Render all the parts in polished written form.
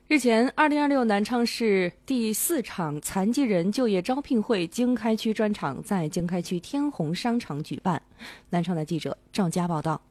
日前，2026南昌市第4场残疾人就业招聘会经开区专场在经开区天虹商场举办。南昌的记者赵佳报道。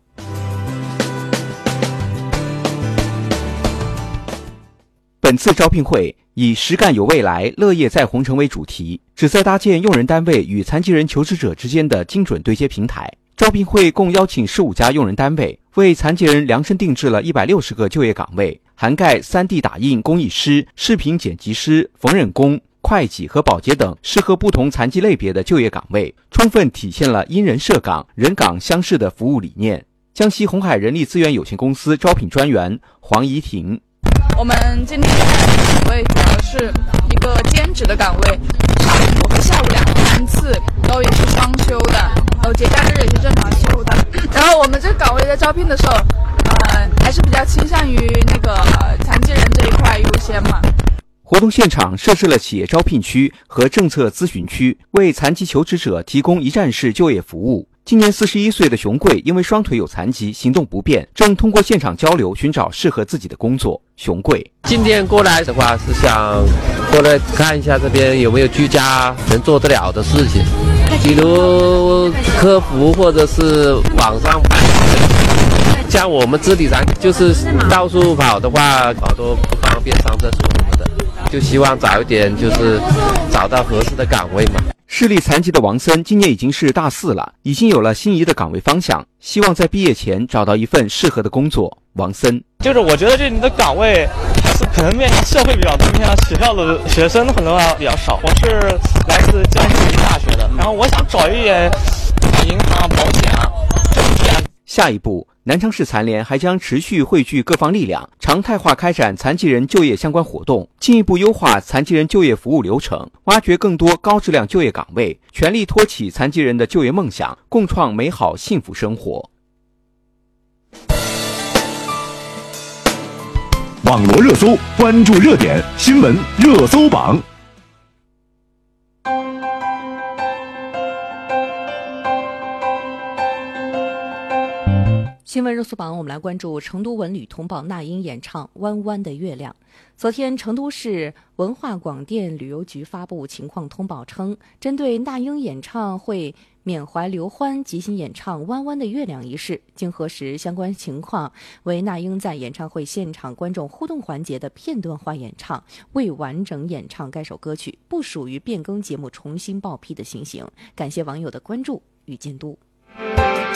本次招聘会以实干有未来，乐业在红尘为主题，旨在搭建用人单位与残疾人求职者之间的精准对接平台。招聘会共邀请15家用人单位，为残疾人量身定制了160个就业岗位，涵盖 3D 打印工艺师、视频剪辑师、缝纫工、会计和保洁等适合不同残疾类别的就业岗位，充分体现了因人设岗、人岗相适的服务理念。江西红海人力资源有限公司招聘专员黄怡婷。 我们今天的岗位主要是一个兼职的岗位，上午和下午2个班次都也是双休的，然后节假日也是正常休的。然后我们这个岗位在招聘的时候，还是比较倾向于那个残疾人这一块优先嘛。 活动现场设置了企业招聘区和政策咨询区，为残疾求职者提供一站式就业服务。今年41岁的熊贵因为双腿有残疾，行动不便，正通过现场交流寻找适合自己的工作。熊贵今天过来的话是想过来看一下这边有没有居家能做得了的事情，比如客服或者是网上办。像我们肢体残疾就是到处跑的话，好多不方便上厕所什么的，就希望早一点就是找到合适的岗位嘛。 视力残疾的王森今年已经是大4了，已经有了心仪的岗位方向，希望在毕业前找到一份适合的工作。王森就是我觉得这里的岗位还是可能面向社会比较多，面向学校的学生可能比较少。我是来自江西大学的，然后我想找一点银行、保险啊、证券。 下一步，南昌市残联还将持续汇聚各方力量，常态化开展残疾人就业相关活动，进一步优化残疾人就业服务流程，挖掘更多高质量就业岗位，全力托起残疾人的就业梦想，共创美好幸福生活。 网罗热搜，关注热点，新闻热搜榜。 新闻热搜榜，我们来关注成都文旅通报那英演唱《弯弯的月亮》。昨天，成都市文化广电旅游局发布情况通报称，针对那英演唱会缅怀刘欢即兴演唱《弯弯的月亮》一事，经核实相关情况为那英在演唱会现场观众互动环节的片段化演唱，未完整演唱该首歌曲，不属于变更节目重新报批的情形。感谢网友的关注与监督。